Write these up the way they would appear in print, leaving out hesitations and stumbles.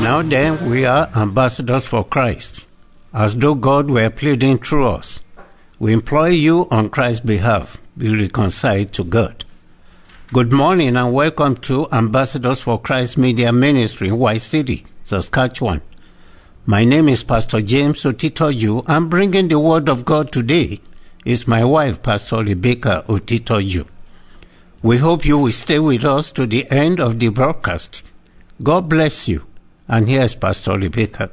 Now then, we are ambassadors for Christ, as though God were pleading through us. We implore you on Christ's behalf, be reconciled to God. Good morning and welcome to Ambassadors for Christ Media Ministry in White City, Saskatchewan. My name is Pastor James Otitoju, and bringing the word of God today is my wife, Pastor Rebecca Otitoju. We hope you will stay with us to the end of the broadcast. God bless you. And here's Pastor Rebecca.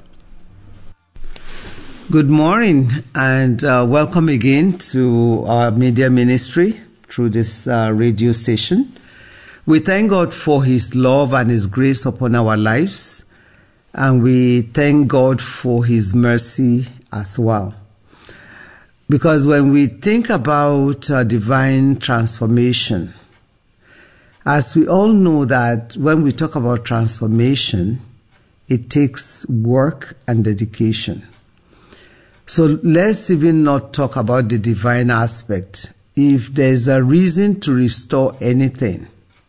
Good morning and welcome again to our media ministry through this radio station. We thank God for His love and His grace upon our lives, and we thank God for His mercy as well. Because when we think about divine transformation, as we all know that when we talk about transformation, it takes work and dedication. So let's even not talk about the divine aspect. If there's a reason to restore anything,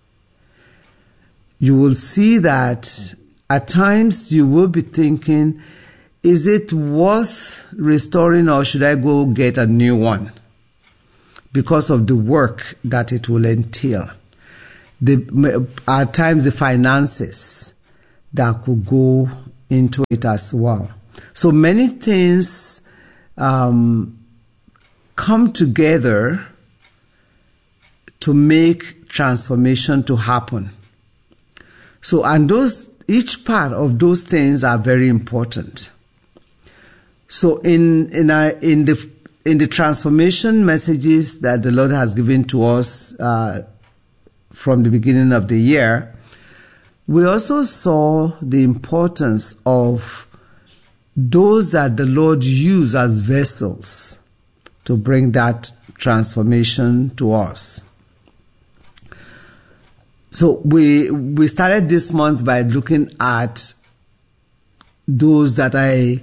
you will see that at times you will be thinking, is it worth restoring or should I go get a new one? Because of the work that it will entail. At times the finances that could go into it as well. So many things come together to make transformation to happen. So, and each part of those things are very important. So, in the transformation messages that the Lord has given to us from the beginning of the year, we also saw the importance of those that the Lord used as vessels to bring that transformation to us. So we started this month by looking at those that I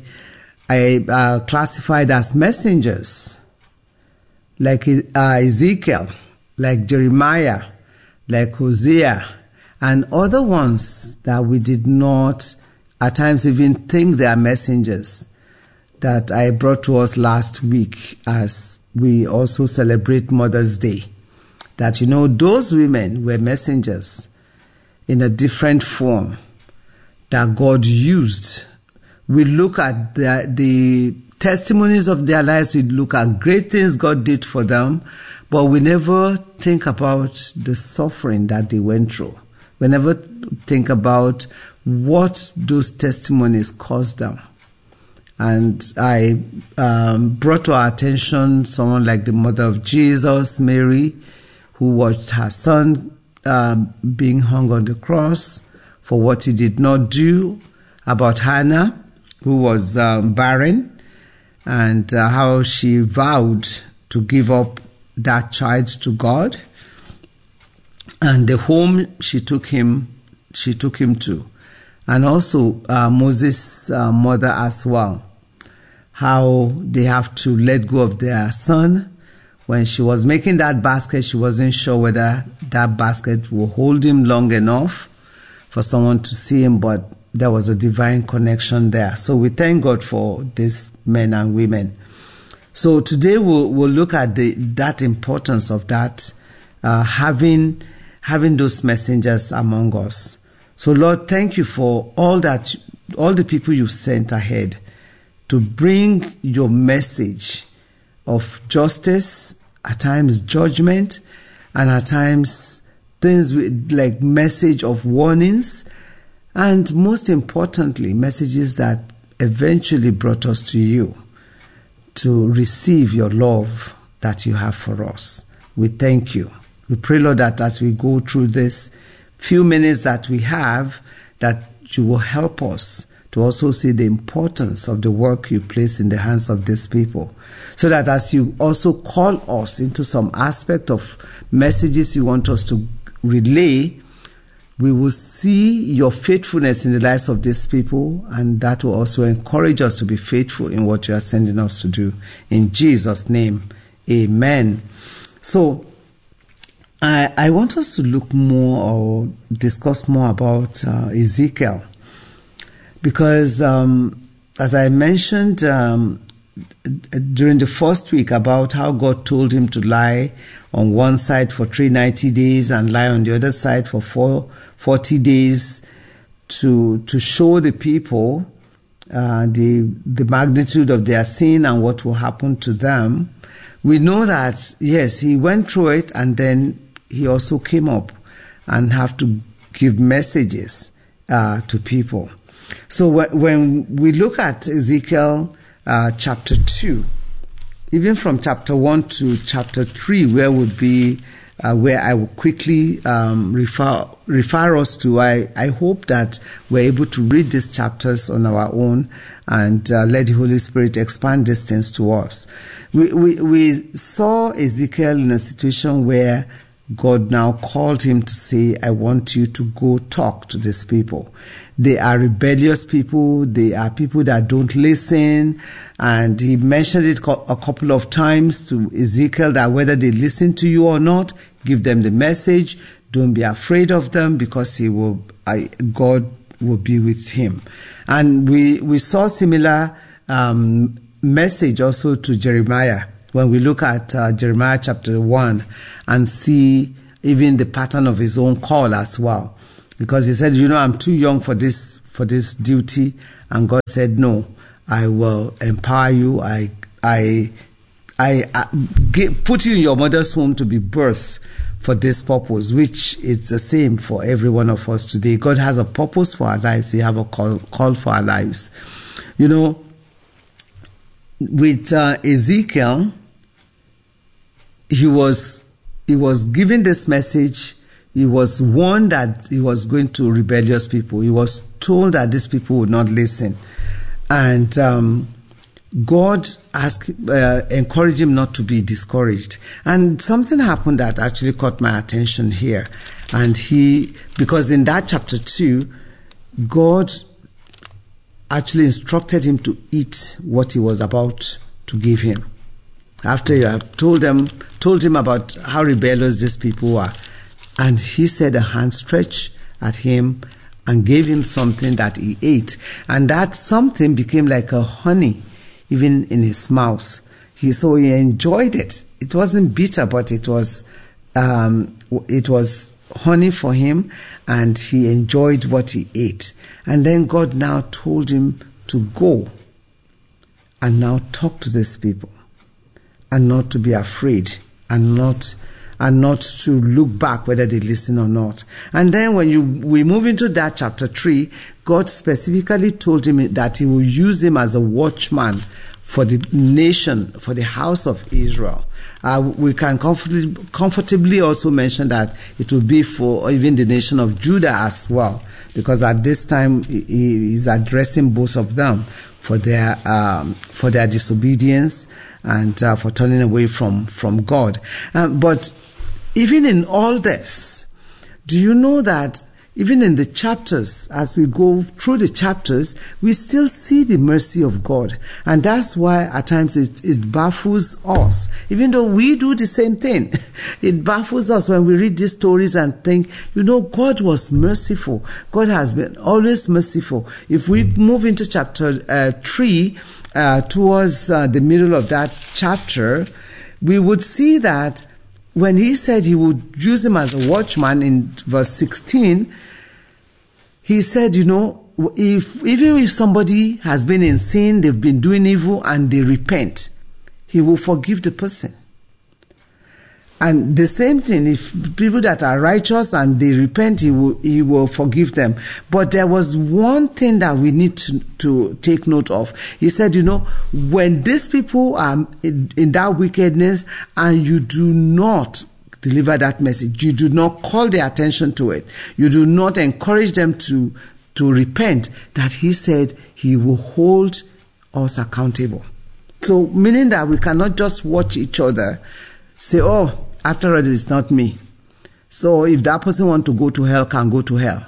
classified as messengers, like Ezekiel, like Jeremiah, like Hosea, and other ones that we did not at times even think they are messengers, that I brought to us last week as we also celebrate Mother's Day. That, you know, those women were messengers in a different form that God used. We look at the testimonies of their lives, we look at great things God did for them, but we never think about the suffering that they went through. We never think about what those testimonies caused them. And I brought to our attention someone like the mother of Jesus, Mary, who watched her son being hung on the cross for what he did not do, about Hannah, who was barren, and how she vowed to give up that child to God, and the home she took him to. And also Moses' mother as well, how they have to let go of their son. When she was making that basket, she wasn't sure whether that basket will hold him long enough for someone to see him, but there was a divine connection there. So we thank God for these men and women. So today we'll look at that importance of that, having those messengers among us. So Lord, thank you for all the people you've sent ahead to bring your message of justice, at times judgment, and at times things like message of warnings, and most importantly, messages that eventually brought us to you to receive your love that you have for us. We thank you. We pray, Lord, that as we go through this few minutes that we have, that you will help us to also see the importance of the work you place in the hands of these people. So that as you also call us into some aspect of messages you want us to relay, we will see your faithfulness in the lives of these people, and that will also encourage us to be faithful in what you are sending us to do. In Jesus' name, amen. So, I want us to look more or discuss more about Ezekiel. Because as I mentioned during the first week about how God told him to lie on one side for 390 days and lie on the other side for 40 days to show the people the magnitude of their sin and what will happen to them. We know that, yes, he went through it, and then he also came up and have to give messages to people. So when we look at Ezekiel chapter 2, even from chapter 1 to chapter 3, where would be where I will quickly refer us to. I hope that we're able to read these chapters on our own and let the Holy Spirit expand these things to us. We saw Ezekiel in a situation where God now called him to say, I want you to go talk to these people. They are rebellious people. They are people that don't listen. And he mentioned it a couple of times to Ezekiel that whether they listen to you or not, give them the message. Don't be afraid of them, because God will be with him. And we saw similar message also to Jeremiah. When we look at Jeremiah chapter 1 and see even the pattern of his own call as well. Because he said, I'm too young for this duty. And God said, no, I will empower you. I put you in your mother's womb to be birthed for this purpose, which is the same for every one of us today. God has a purpose for our lives. He has a call for our lives. With Ezekiel, he was given this message. He was warned that he was going to rebellious people. He was told that these people would not listen. And God encouraged him not to be discouraged. And something happened that actually caught my attention here. And because in that chapter 2, God actually instructed him to eat what he was about to give him. After you have told him about how rebellious these people are. And he said a hand stretched at him and gave him something that he ate. And that something became like a honey, even in his mouth. So he enjoyed it. It wasn't bitter, but it was honey for him, and he enjoyed what he ate. And then God now told him to go and now talk to these people, and not to be afraid, and not to look back whether they listen or not. And then when we move into that chapter 3, God specifically told him that he will use him as a watchman for the nation, for the house of Israel. We can comfortably also mention that it will be for even the nation of Judah as well, because at this time he is addressing both of them for their disobedience and for turning away from God. But even in all this, do you know that even in the chapters, as we go through the chapters, we still see the mercy of God. And that's why at times it baffles us. Even though we do the same thing, it baffles us when we read these stories and think, God was merciful. God has been always merciful. If we move into chapter 3, towards the middle of that chapter, we would see that when he said he would use him as a watchman in verse 16, he said, even if somebody has been in sin, they've been doing evil, and they repent, he will forgive the person. And the same thing, if people that are righteous and they repent, he will forgive them. But there was one thing that we need to take note of. He said, when these people are in that wickedness and you do not deliver that message, you do not call their attention to it, you do not encourage them to repent, that he said he will hold us accountable. So meaning that we cannot just watch each other, say, after all, it's not me. So if that person wants to go to hell, can go to hell.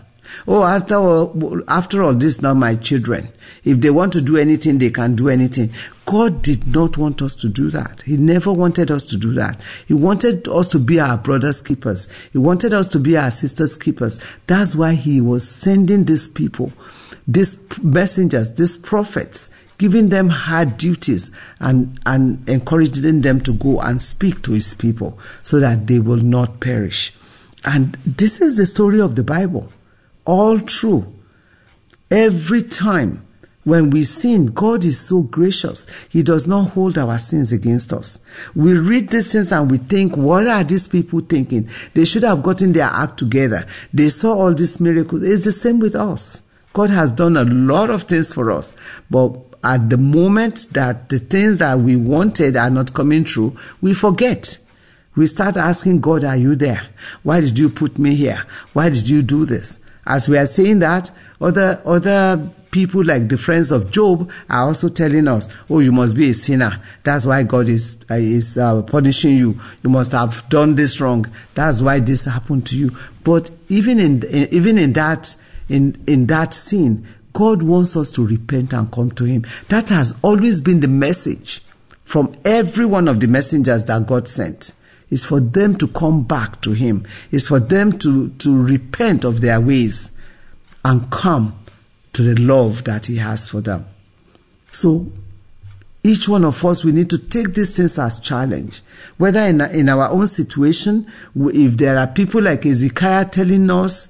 After all, this is not my children. If they want to do anything, they can do anything. God did not want us to do that. He never wanted us to do that. He wanted us to be our brothers' keepers. He wanted us to be our sisters' keepers. That's why he was sending these people these messengers, these prophets, giving them hard duties and encouraging them to go and speak to his people so that they will not perish. And this is the story of the Bible, all true. Every time when we sin, God is so gracious. He does not hold our sins against us. We read these things and we think, what are these people thinking? They should have gotten their act together. They saw all these miracles. It's the same with us. God has done a lot of things for us. But at the moment that the things that we wanted are not coming true, we forget. We start asking God, are you there? Why did you put me here? Why did you do this? As we are saying that, other people like the friends of Job are also telling us, oh, you must be a sinner. That's why God is punishing you. You must have done this wrong. That's why this happened to you. But even in that sin, God wants us to repent and come to him. That has always been the message from every one of the messengers that God sent. It's for them to come back to him. It's for them to repent of their ways and come to the love that he has for them. So each one of us, we need to take these things as challenge. Whether in our own situation, if there are people like Ezekiel telling us,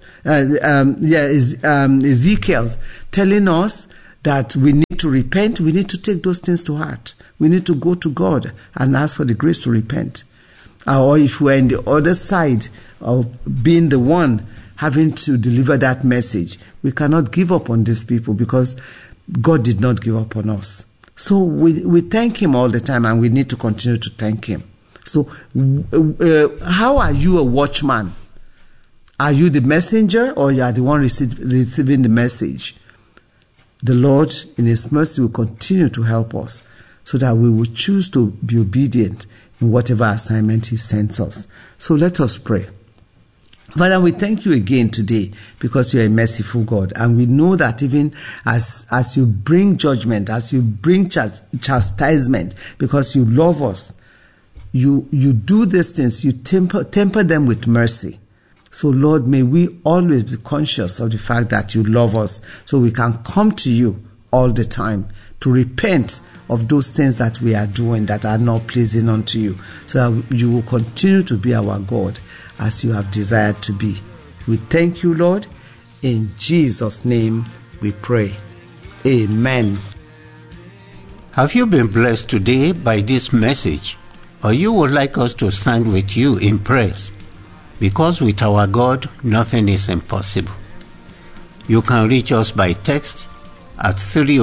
Ezekiel telling us that we need to repent, we need to take those things to heart. We need to go to God and ask for the grace to repent. Or if we're in the other side of being the one having to deliver that message, we cannot give up on these people because God did not give up on us. So we thank him all the time, and we need to continue to thank him. So how are you a watchman? Are you the messenger, or you are the one receiving the message? The Lord, in his mercy, will continue to help us so that we will choose to be obedient in whatever assignment he sends us. So let us pray. Father, we thank you again today because you are a merciful God. And we know that even as you bring judgment, as you bring chastisement, because you love us, you do these things, you temper them with mercy. So Lord, may we always be conscious of the fact that you love us so we can come to you all the time to repent of those things that we are doing that are not pleasing unto you, so that you will continue to be our God as you have desired to be. We thank you, Lord. In Jesus' name we pray. Amen. Have you been blessed today by this message, or you would like us to stand with you in prayers? Because with our God, nothing is impossible. You can reach us by text at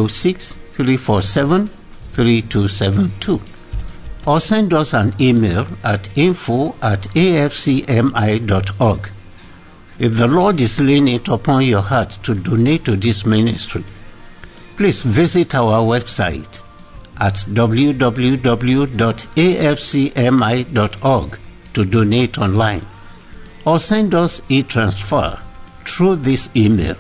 306-347-3272, or send us an email at info@afcmi.org. If the Lord is laying it upon your heart to donate to this ministry, please visit our website at www.afcmi.org to donate online, or send us a transfer through this email,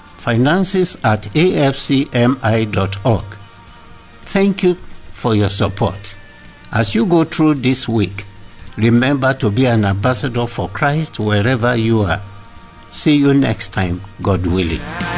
finances@afcmi.org. Thank you for your support. As you go through this week, remember to be an ambassador for Christ wherever you are. See you next time, God willing.